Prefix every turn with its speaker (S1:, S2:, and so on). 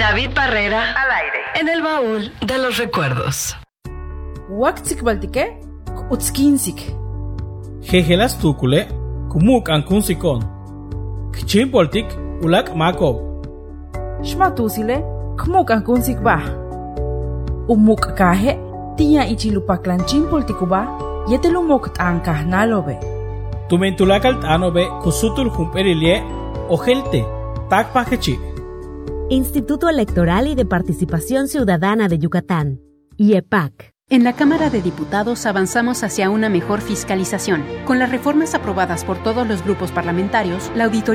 S1: David Barrera al aire en el baúl de los recuerdos.
S2: Waktsik baltike, utskinsik.
S3: Jejelas tukule, kumuk ankunsikon. Kchin poltik, ulak makob.
S2: Shmatusile, kmuk ankunsik bah. Umuk kahe, tiya ichilupaklanchin poltikuba, yetelumok tankah nalobe.
S3: Tumentulakal tanobe, kusutul jumperilie, ojelte, takpajechi.
S4: Instituto Electoral y de Participación Ciudadana de Yucatán, IEPAC.
S5: En la Cámara de Diputados avanzamos hacia una mejor fiscalización. Con las reformas aprobadas por todos los grupos parlamentarios, la auditoría